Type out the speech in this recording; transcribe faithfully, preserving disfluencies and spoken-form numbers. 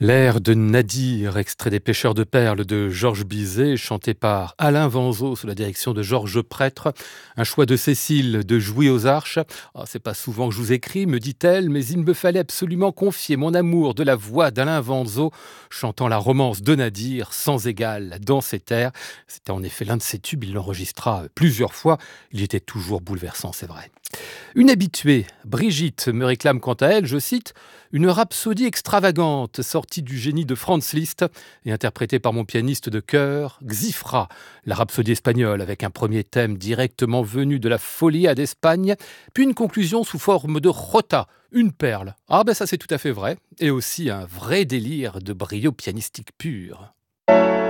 L'air de Nadir, extrait des Pêcheurs de perles de Georges Bizet, chanté par Alain Vanzo sous la direction de Georges Prêtre. Un choix de Cécile de Jouer aux Arches. Oh, c'est pas souvent que je vous écris, me dit-elle, mais il me fallait absolument confier mon amour de la voix d'Alain Vanzo, chantant la romance de Nadir sans égal dans ses terres. C'était en effet l'un de ses tubes, il l'enregistra plusieurs fois. Il était toujours bouleversant, c'est vrai. Une habituée, Brigitte, me réclame quant à elle, je cite, « une rhapsodie extravagante sortie du génie de Franz Liszt et interprétée par mon pianiste de chœur, Xifra, la rhapsodie espagnole avec un premier thème directement venu de la Folia d'Espagne, puis une conclusion sous forme de jota, une perle. » Ah ben ça c'est tout à fait vrai, et aussi un vrai délire de brio pianistique pur.